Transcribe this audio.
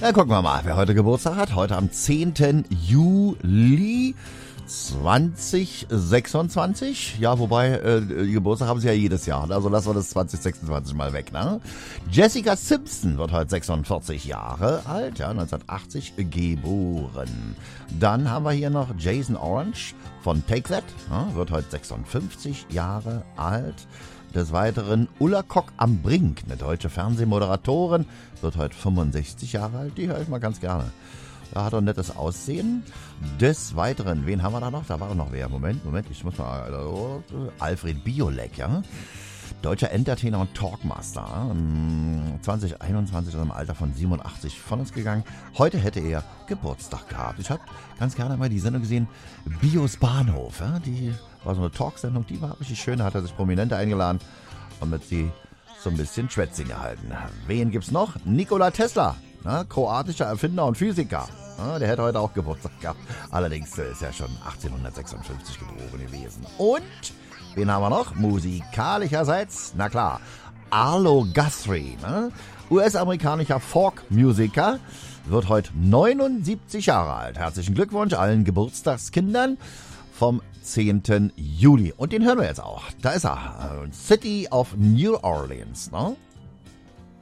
Na, gucken wir mal, wer heute Geburtstag hat. Heute am 10. Juli 2026. Ja, wobei, Geburtstag haben sie ja jedes Jahr. Also lassen wir das 2026 mal weg, ne? Jessica Simpson wird heute 46 Jahre alt, ja, 1980 geboren. Dann haben wir hier noch Jason Orange von Take That, ja, wird heute 56 Jahre alt. Des Weiteren Ulla Kock am Brink, eine deutsche Fernsehmoderatorin, wird heute 65 Jahre alt. Die höre ich mal ganz gerne. Da hat er ein nettes Aussehen. Des Weiteren, wen haben wir da noch? Da war doch noch wer. Moment, ich muss mal... Alfred Biolek, ja? Deutscher Entertainer und Talkmaster. 2021 ist er im Alter von 87 von uns gegangen. Heute hätte er Geburtstag gehabt. Ich habe ganz gerne mal die Sendung gesehen, Bios Bahnhof. Ja? Die war so eine Talksendung, die war richtig schön. Da hat er sich Prominente eingeladen und mit sie so ein bisschen Schwätzing gehalten. Wen gibt's noch? Nikola Tesla, ja? Kroatischer Erfinder und Physiker. Ja, der hätte heute auch Geburtstag gehabt. Allerdings ist er schon 1856 geboren gewesen. Und wen haben wir noch? Musikalischerseits, na klar, Arlo Guthrie, ne? US-amerikanischer Folk-Musiker, wird heute 79 Jahre alt. Herzlichen Glückwunsch allen Geburtstagskindern vom 10. Juli. Und den hören wir jetzt auch. Da ist er. City of New Orleans, ne?